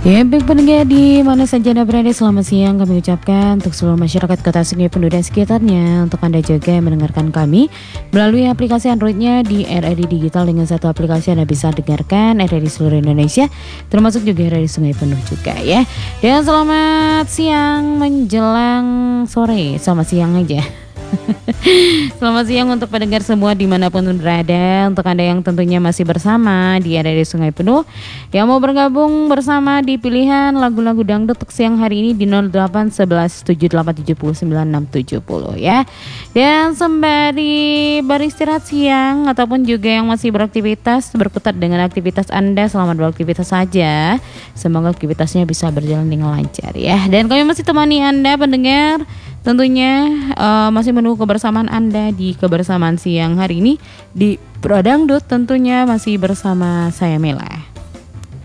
Ya, baik pendengar di mana saja Anda berada, selamat siang kami ucapkan untuk seluruh masyarakat Kota Sungai Penuh dan sekitarnya. Untuk Anda juga yang mendengarkan kami melalui aplikasi Androidnya di RRI Digital. Dengan satu aplikasi Anda bisa dengarkan RRI seluruh Indonesia, termasuk juga RRI Sungai Penuh juga ya. Dan selamat siang menjelang sore, selamat siang aja. Selamat siang untuk pendengar semua dimanapun berada. Untuk Anda yang tentunya masih bersama di RRI Sungai Penuh, yang mau bergabung bersama di pilihan lagu-lagu dangdut untuk siang hari ini di 081178709670 ya. Dan sembari beristirahat siang ataupun juga yang masih beraktivitas, berkutat dengan aktivitas Anda, selamat beraktivitas saja. Semoga aktivitasnya bisa berjalan dengan lancar ya. Dan kami masih temani Anda pendengar, tentunya masih menunggu kebersamaan Anda di kebersamaan siang hari ini di Pro Dangdut, tentunya masih bersama saya Mela.